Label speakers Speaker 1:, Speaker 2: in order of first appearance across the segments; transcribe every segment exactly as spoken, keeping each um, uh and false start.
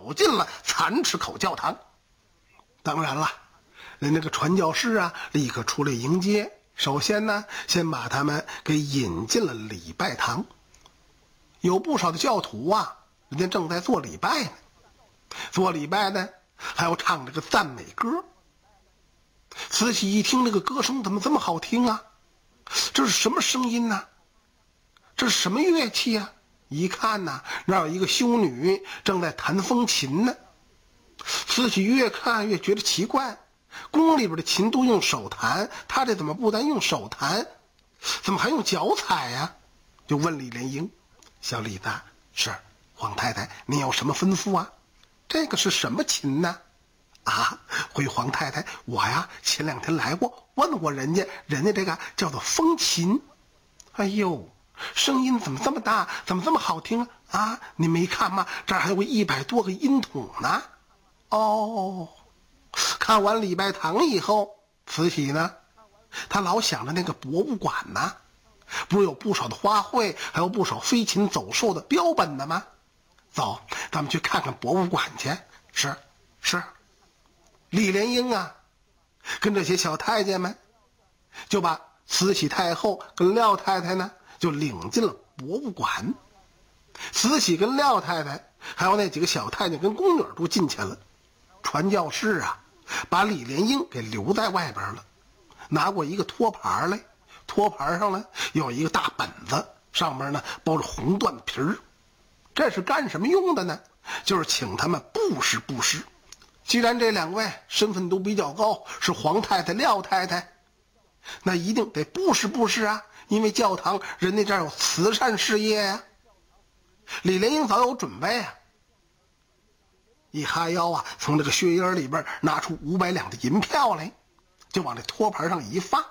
Speaker 1: 走进了蚕池口教堂。当然了，人那个传教士啊，立刻出来迎接。首先呢，先把他们给引进了礼拜堂。有不少的教徒啊，人家正在做礼拜呢，做礼拜呢，还要唱这个赞美歌。慈禧一听这个歌声怎么这么好听啊？这是什么声音呢？这是什么乐器啊？一看呢，那有一个修女正在弹风琴呢。慈禧越看越觉得奇怪，宫里边的琴都用手弹，他这怎么不但用手弹，怎么还用脚踩呀？就问李莲英：“小李子，是皇太太，您有什么吩咐啊？这个是什么琴呢？”啊，回皇太太，我呀前两天来过，问过人家，人家这个叫做风琴。哎呦，声音怎么这么大，怎么这么好听啊？啊，你没看吗？这儿还有一百多个音筒呢。哦，看完礼拜堂以后，慈禧呢，她老想着那个博物馆呢，不是有不少的花卉，还有不少飞禽走兽的标本的吗？走，咱们去看看博物馆去。是是。李莲英啊，跟这些小太监们，就把慈禧太后跟廖太太呢，就领进了博物馆。慈禧跟廖太太还有那几个小太监跟宫女都进去了。传教士啊，把李莲英给留在外边了，拿过一个托盘来，托盘上呢有一个大本子，上面呢包着红缎皮儿。这是干什么用的呢？就是请他们布施布施。既然这两位身份都比较高，是皇太太廖太太，那一定得布施布施啊，因为教堂人家这儿有慈善事业呀、啊。李莲英早有准备啊，一哈腰啊，从这个血衣里边拿出五百两的银票来，就往这托盘上一放。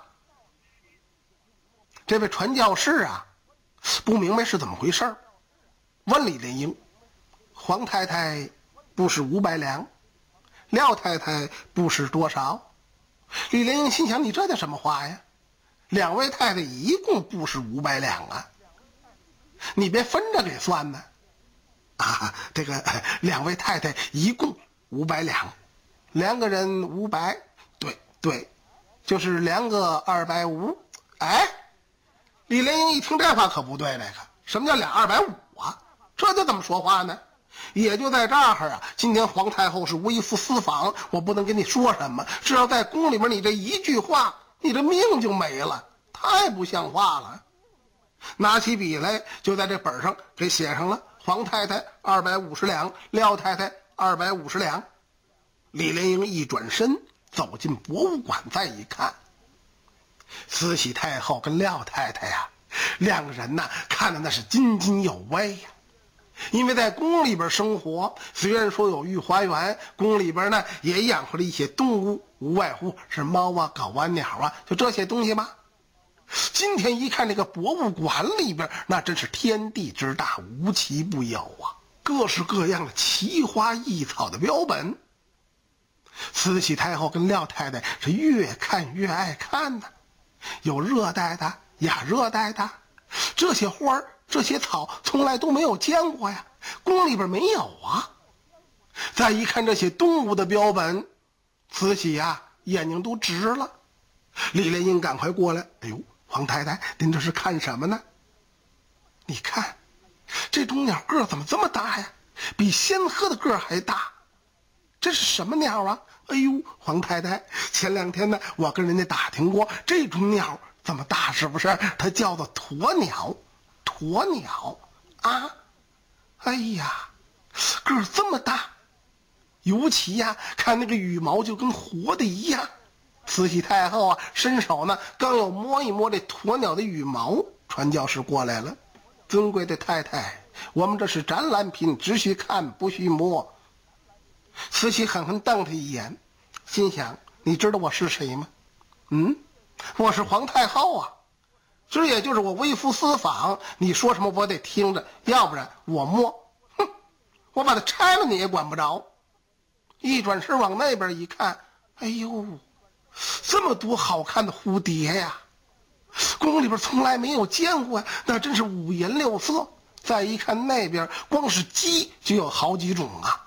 Speaker 1: 这位传教士啊，不明白是怎么回事，问李莲英：“皇太太布施五百两，廖太太布施多少？”李莲英心想：你这叫什么话呀？两位太太一共布施五百两啊，你别分着给算呢。啊，这个两位太太一共五百两，两个人五百，对对，就是两个二百五。哎，李莲英一听这话可不对，这个什么叫俩二百五啊？这就怎么说话呢？也就在这儿啊，今天皇太后是微服私访，我不能跟你说什么，只要在宫里面你这一句话，你这命就没了，太不像话了。拿起笔来，就在这本上给写上了皇太太二百五十两，廖太太二百五十两。李莲英一转身走进博物馆，再一看，慈禧太后跟廖太太呀、啊，两个人呐，看的那是津津有味呀、啊。因为在宫里边生活，虽然说有御花园，宫里边呢也养活了一些动物，无外乎是猫啊、狗啊、鸟啊，就这些东西吧。今天一看这个博物馆里边，那真是天地之大，无奇不有啊，各式各样的奇花异草的标本。慈禧太后跟廖太太是越看越爱看呢，有热带的、亚热带的，这些花儿、这些草从来都没有见过呀，宫里边没有啊。再一看这些动物的标本，慈禧呀、啊、眼睛都直了。李莲英赶快过来，哎呦，皇太太，您这是看什么呢？你看这种鸟个怎么这么大呀，比仙鹤的个还大，这是什么鸟啊？哎呦，皇太太，前两天呢我跟人家打听过，这种鸟这么大，是不是它叫做鸵鸟？鸵鸟啊，哎呀，个儿这么大，尤其呀、啊、看那个羽毛就跟活的一样。慈禧太后啊，伸手呢刚要摸一摸这鸵鸟的羽毛，传教士过来了：“尊贵的太太，我们这是展览品，只许看不许摸。”慈禧狠狠瞪他一眼，心想：你知道我是谁吗？嗯，我是皇太后啊，这也就是我微服私访，你说什么我得听着，要不然我摸，哼，我把它拆了你也管不着。一转身往那边一看，哎呦，这么多好看的蝴蝶呀，宫里边从来没有见过呀，那真是五颜六色。再一看那边，光是鸡就有好几种啊。